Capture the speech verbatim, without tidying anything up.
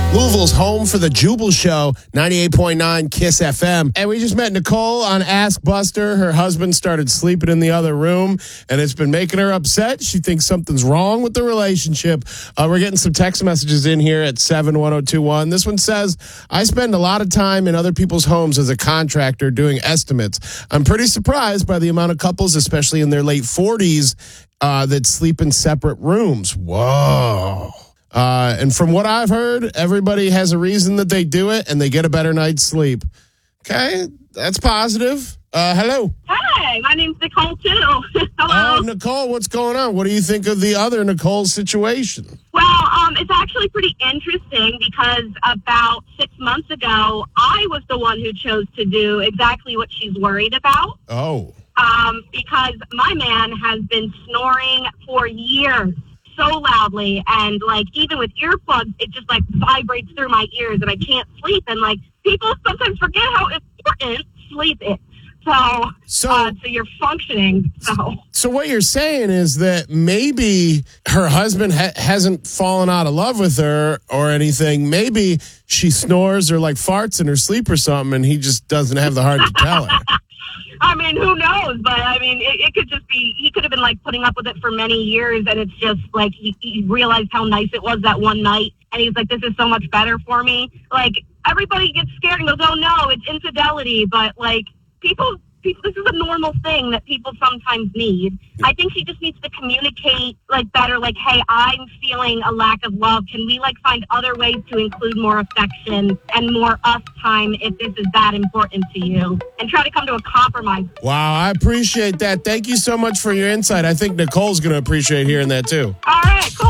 Louisville's home for the Jubal Show, ninety-eight point nine KISS F M. And we just met Nicole on Ask Buster. Her husband started sleeping in the other room, and it's been making her upset. She thinks something's wrong with the relationship. Uh, we're getting some text messages in here at seven one zero two one. This one says, I spend a lot of time in other people's homes as a contractor doing estimates. I'm pretty surprised by the amount of couples, especially in their late forties, uh, that sleep in separate rooms. Whoa. Uh, and from what I've heard, everybody has a reason that they do it, and they get a better night's sleep. Okay, that's positive. Uh, hello. Hi, my name's Nicole, too. Hello. Uh, Nicole, what's going on? What do you think of the other Nicole's situation? Well, um, it's actually pretty interesting because about six months ago, I was the one who chose to do exactly what she's worried about. Oh. Um, because my man has been snoring for years. So loudly, and like even with earplugs, it just like vibrates through my ears, and I can't sleep. And like people sometimes forget how important sleep is. So, so, uh, so you're functioning. So, so what you're saying is that maybe her husband ha- hasn't fallen out of love with her or anything. Maybe she snores or like farts in her sleep or something, and he just doesn't have the heart to tell her. I mean, who knows? But I mean, it, it could just be, he could have been like putting up with it for many years. And it's just like, he, he realized how nice it was that one night. And he's like, this is so much better for me. Like everybody gets scared and goes, oh no, it's infidelity. But like people, people, this is a normal thing that people sometimes need. I think she just needs to communicate like better. Like, hey, I'm feeling a lack of love. Can we like find other ways to include more affection and more us time if this is that important to you? And try to come to a compromise. Wow, I appreciate that. Thank you so much for your insight. I think Nicole's going to appreciate hearing that too. All right, cool.